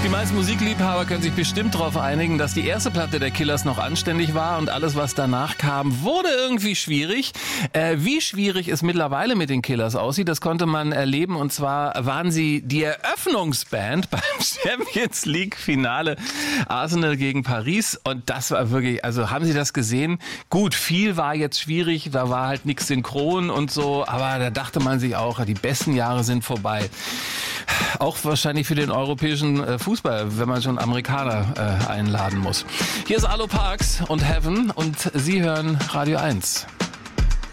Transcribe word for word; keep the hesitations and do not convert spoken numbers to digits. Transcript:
Die meisten Musikliebhaber können sich bestimmt darauf einigen, dass die erste Platte der Killers noch anständig war und alles, was danach kam, wurde irgendwie schwierig. Äh, wie schwierig es mittlerweile mit den Killers aussieht, das konnte man erleben. Und zwar waren sie die Eröffnungsband beim Champions League Finale Arsenal gegen Paris. Und das war wirklich, also haben Sie das gesehen? Gut, viel war jetzt schwierig, da war halt nichts synchron und so, aber da dachte man sich auch, die besten Jahre sind vorbei. Auch wahrscheinlich für den europäischen Fußball, wenn man schon Amerikaner äh, einladen muss. Hier ist Arlo Parks und Heaven und Sie hören Radio eins.